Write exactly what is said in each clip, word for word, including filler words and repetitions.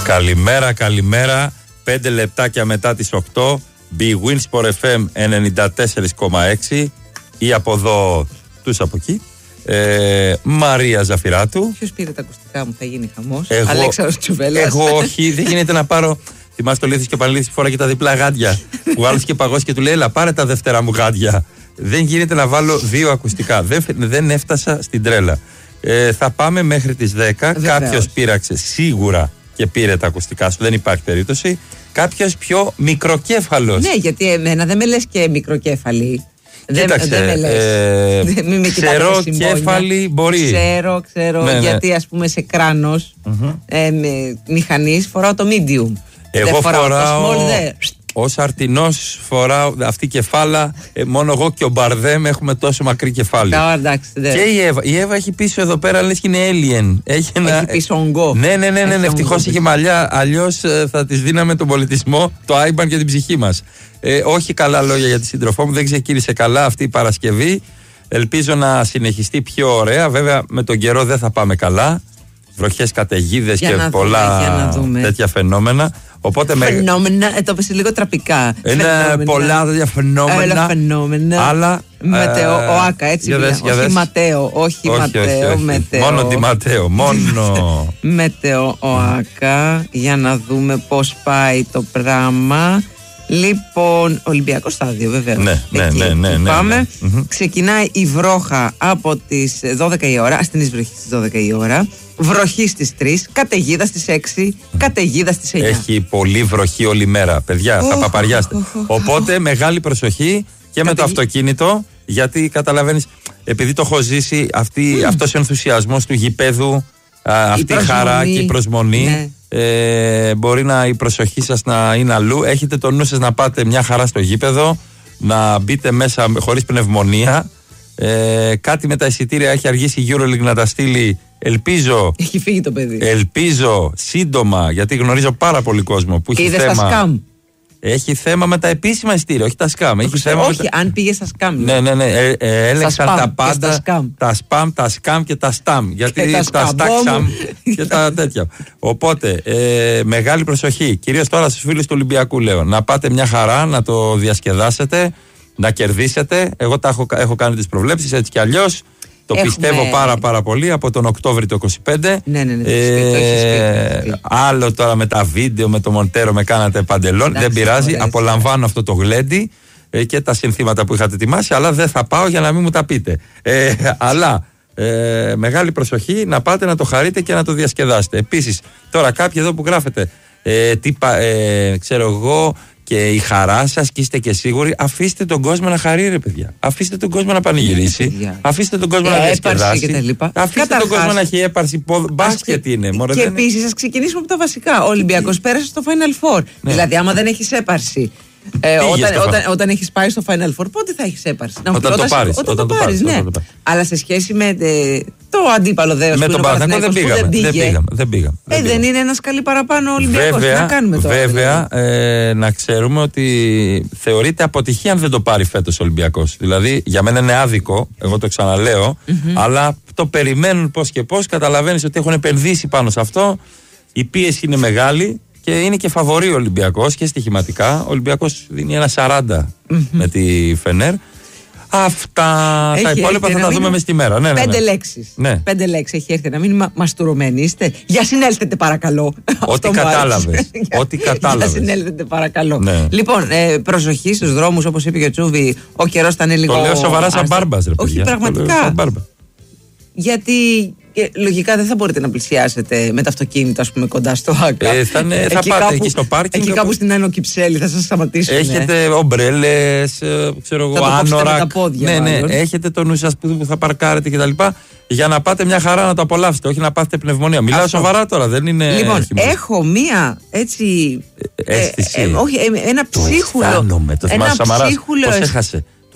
Καλημέρα, καλημέρα. Πέντε λεπτάκια μετά τις οκτώ. Big Win Sport εφ εμ ενενήντα τέσσερα κόμμα έξι ή από εδώ τους από εκεί. Ε, Μαρία Ζαφυράτου. Ποιος πήρε τα ακουστικά μου, θα γίνει χαμός? Εγώ, Αλέξανδρος Τσουβέλλας. Εγώ όχι, δεν γίνεται να πάρω. Θυμάσαι το Λίθος και Πανελίθος φορά και τα διπλά γάντια. Που άλλος και παγώσει και του λέει: έλα, πάρε τα δεύτερα μου γάντια. Δεν γίνεται να βάλω δύο ακουστικά. Δεν, δεν έφτασα στην τρέλα. Ε, θα πάμε μέχρι τις δέκα. Κάποιος πείραξε σίγουρα και πήρε τα ακουστικά σου. Δεν υπάρχει περίπτωση. Κάποιος πιο μικροκέφαλος. Ναι, γιατί εμένα δεν με λες και μικροκέφαλη. Κοίταξε, δεν, δεν με λες. Ε, μην με ξέρω κέφαλη μπορεί. Ξέρω, ξέρω, ναι, ναι. Γιατί ας πούμε σε κράνος mm-hmm. ε, με, μηχανής φοράω το medium. Εγώ δεν φοράω, φοράω το small, δε. Ως αρτινός φοράω αυτή κεφάλα. ε, Μόνο εγώ και ο Μπαρδέμ έχουμε τόσο μακρύ κεφάλι. Ά, εντάξει, δε. Και η Εύα, η Εύα έχει πίσω εδώ πέρα, λες και είναι alien. Έχει, ένα... έχει πίσω ογκό. Ναι, ναι, ναι, ναι, ναι. Ευτυχώς είχε μαλλιά. Αλλιώς ε, θα της δίναμε τον πολιτισμό, το άιμπαν και την ψυχή μας. ε, Όχι καλά λόγια για τη σύντροφό μου. Δεν ξεκίνησε καλά αυτή η Παρασκευή. Ελπίζω να συνεχιστεί πιο ωραία. Βέβαια με τον καιρό δεν θα πάμε καλά. Βροχές, καταιγίδες και δούμε, πολλά τέτοια φαινόμενα. Οπότε φαινόμενα, με... ε, το πες λίγο τραπικά. Είναι φαινόμενα. Πολλά τέτοια φαινόμενα. φαινόμενα. Αλλά. Μετεο, ε, ο Άκα, έτσι για δες, όχι δες. Ματέο, όχι, όχι Ματέο, όχι, όχι. Μετεο. Μόνο τη Ματέο, μόνο. Μετεο, ο Άκα, για να δούμε πώς πάει το πράγμα. Λοιπόν, Ολυμπιακό στάδιο βεβαίως. Ναι, ναι, ναι, ναι, ναι, πάμε. ναι, ναι. Ξεκινάει η βρόχα από τις δώδεκα η ώρα, αστενής βροχή στις δώδεκα η ώρα. Βροχή στις τρεις, καταιγίδα στις έξι, καταιγίδα στις εννιά. Έχει πολύ βροχή όλη μέρα, παιδιά, oh, θα παπαριάστε. Oh, oh, oh, Οπότε μεγάλη προσοχή και με το αυτοκίνητο, γιατί καταλαβαίνεις, επειδή το έχω ζήσει, αυτή, mm. αυτός ο ενθουσιασμός του γηπέδου, α, αυτή η χαρά και η προσμονή. Ναι. Ε, μπορεί να η προσοχή σας να είναι αλλού. Έχετε το νου σας να πάτε μια χαρά στο γήπεδο, να μπείτε μέσα χωρίς πνευμονία. ε, Κάτι με τα εισιτήρια έχει αργήσει η EuroLeague να τα στείλει. Ελπίζω. Έχει φύγει το παιδί. Ελπίζω σύντομα, γιατί γνωρίζω πάρα πολύ κόσμο που έχει είδες θέμα. Τα σκάμ. Έχει θέμα με τα επίσημα εισιτήρια, όχι τα σκάμ. Έχει θέμα όχι, τα... αν πήγε στα σκάμ. Ναι, ναι, ναι. Ε, ε, έλεξαν τα πάντα. Τα σπαμ, τα σκάμ και τα στάμ. Γιατί τα, τα στάξαμ και τα τέτοια. Οπότε, ε, μεγάλη προσοχή. Κυρίως τώρα στους φίλους του Ολυμπιακού λέω. Να πάτε μια χαρά, να το διασκεδάσετε, να κερδίσετε. Εγώ τα έχω, έχω κάνει τις προβλέψεις έτσι κι αλλιώς. Το Έχουμε... πιστεύω πάρα πάρα πολύ από τον Οκτώβρη του είκοσι πέντε. Ναι, ναι, ναι. Ε, το άλλο τώρα με τα βίντεο, με το Μοντέρο με κάνατε παντελόν. Δεν πειράζει. Ωραίες, απολαμβάνω ωραία. Αυτό το γλέντι ε, και τα συνθήματα που είχατε ετοιμάσει. Αλλά δεν θα πάω για να μην μου τα πείτε. Ε, αλλά ε, μεγάλη προσοχή να πάτε να το χαρείτε και να το διασκεδάσετε. Επίσης, τώρα κάποιοι εδώ που γράφετε, ε, τι, ε, ξέρω εγώ. Και η χαρά σας και είστε και σίγουροι, αφήστε τον κόσμο να χαρεί, ρε παιδιά. Αφήστε τον κόσμο να πανηγυρίσει. Αφήστε τον κόσμο ε, να διασκεδάσει. Αφήστε Καταρχάς, τον κόσμο να έχει έπαρση. Μπάσκετ είναι. Και, και επίσης, ας ξεκινήσουμε από τα βασικά. Ο Ολυμπιακός πέρασε στο Final Four. Ναι. Δηλαδή, άμα δεν έχεις έπαρση. Ε, όταν, όταν, όταν έχεις πάει στο Final Four, πότε θα έχεις έπαρση? Όταν, όταν, όταν το πάρεις. Όταν, όταν το πάρεις, ναι. Το πάρεις. Αλλά σε σχέση με ε, το αντίπαλο δέος με που τον Παναθηναϊκό δεν πήγαμε. Δεν, δεν πήγαμε. Δεν, πήγαμε. Ε, δεν είναι ένα σκαλί παραπάνω ο Ολυμπιακός. Βέβαια, τι να κάνουμε τώρα. Βέβαια, ε, να ξέρουμε ότι θεωρείται αποτυχία αν δεν το πάρει φέτος ο Ολυμπιακός. Δηλαδή, για μένα είναι άδικο, εγώ το ξαναλέω, mm-hmm. αλλά το περιμένουν πώς και πώς. Καταλαβαίνεις ότι έχουν επενδύσει πάνω σε αυτό. Η πίεση είναι μεγάλη. Και είναι και φαβορί ο Ολυμπιακός και στοιχηματικά. Ο Ολυμπιακός δίνει ένα σαράντα mm-hmm. με τη Φενέρ. Αυτά έχει τα υπόλοιπα θα τα δούμε μες τη μέρα. Ναι, ναι, ναι. Πέντε λέξεις. Ναι. Πέντε λέξεις έχει έρθει να μην μα, μαστουρωμένοι είστε. Για συνέλθετε παρακαλώ. Ό,τι κατάλαβες. Ό,τι κατάλαβες. Για συνέλθετε παρακαλώ. Ναι. Λοιπόν, ε, προσοχή στους δρόμους όπως είπε και ο Τσούβι. Ο καιρός ήταν λίγο. Το λέω σοβαρά σαν μπάρμπας, ρε παιδιά. Όχι, πραγματικά. Γιατί ε, λογικά δεν θα μπορείτε να πλησιάσετε με το αυτοκίνητο, ας πούμε, κοντά στο Άκα. Ε, θα είναι, θα εκεί πάτε κάπου, εκεί στο πάρκινγκ. Εκεί κάπου στην Άνω Κυψέλη θα σας σταματήσουν. Έχετε ομπρέλες, ξέρω εγώ, άνορα. Ναι, ναι, έχετε το νου σας που θα παρκάρετε κτλ. Για να πάτε μια χαρά να το απολαύσετε, όχι να πάθετε πνευμονία. Μιλάω αυτό. Σοβαρά τώρα, δεν είναι. Λοιπόν, χειμώνα. Έχω μία έτσι. Αίσθηση. Ε, ε, ε, όχι, ε, ένα ψίχουλο. Το αισθάνομαι, το θυμάσαι Σαμαράς. Πώς έχασε.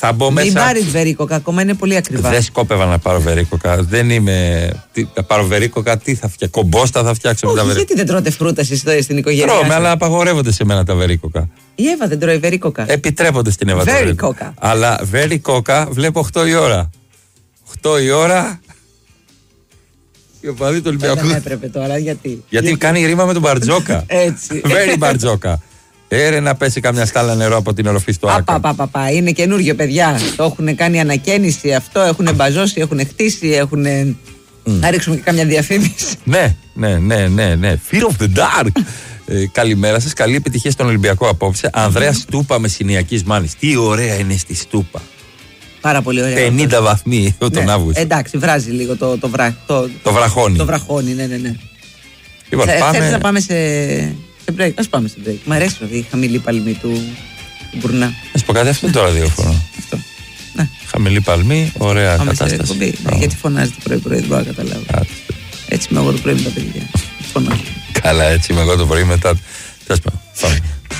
Θα μπω μέσα. Μην πάρει βερίκοκα, ακόμα είναι πολύ ακριβά. Δεν σκόπευα να πάρω βερίκοκα. Δεν είμαι. Τι, θα πάρω βερίκοκα, τι θα φτιάξω. Κομπόστα θα φτιάξω Όχι, με τα βερίκοκα. Γιατί δεν τρώτε φρούτα εσείς στην οικογένειά? Τρώμε, αλλά απαγορεύονται σε μένα τα βερίκοκα. Η Εύα δεν τρώει βερίκοκα. Επιτρέπονται στην Εύα. Βερίκοκα. Αλλά βερίκοκα βλέπω οκτώ η ώρα. οκτώ η ώρα. Η οπαδή του Ολυμπιακού. Δεν έπρεπε τώρα, γιατί. Γιατί, γιατί κάνει ρήμα με τον Μπαρτζόκα. Έτσι. Very Μπαρτζόκα. Έρε να πέσει καμιά στάλα νερό από την οροφή στο Άκα. Παπα, είναι καινούριο, παιδιά. Το έχουν κάνει ανακαίνιση αυτό, έχουν μπαζώσει, έχουν χτίσει, έχουν. Mm. Να ρίξουμε και κάμια διαφήμιση. Ναι, ναι, ναι, ναι, ναι. Fear of the dark. ε, καλημέρα σας, καλή επιτυχία στον Ολυμπιακό απόψε. Ανδρέας Στούπα με Συνιακής Μάνης. Τι ωραία είναι στη Στούπα. Πάρα πολύ ωραία. πενήντα βαθμοί τον ναι, Αύγουστο. Εντάξει, βράζει λίγο το, το, βρα, το, το βραχώνει. Το βραχώνει, ναι, ναι, ναι. Λοιπόν, Θε, πάμε... Θέλεις να πάμε σε, σε break? Ας πάμε σε break. Μ' αρέσει η χαμηλή παλμή του, του Μπουρνά. Να σου πω κάτι, αυτό είναι το ραδιόφωνο. Αυτό. Ναι. Χαμηλή παλμή, ωραία πάμε κατάσταση. Ναι, oh. Γιατί φωνάζετε πρωί-πρωί, δεν μπορώ να καταλάβω. Έτσι είμαι εγώ το πρωί με τα παιδιά. Φωνάζω. Καλά, έτσι είμαι εγώ το πρωί μετά.